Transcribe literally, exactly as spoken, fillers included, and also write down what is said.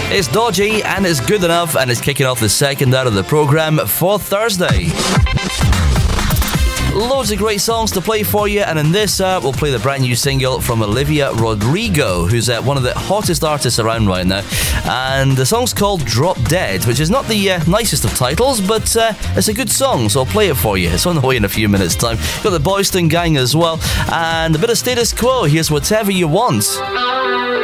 It's Dodgy and it's good enough, and it's kicking off the second hour of the programme for Thursday. Loads of great songs to play for you, and in this uh, we'll play the brand new single from Olivia Rodrigo, who's uh, one of the hottest artists around right now, and the song's called Drop Dead, which is not the uh, nicest of titles, but uh, it's a good song, so I'll play it for you. It's on the way in a few minutes' time. Got the Boyston Gang as well, and a bit of Status Quo. Here's Whatever You Want.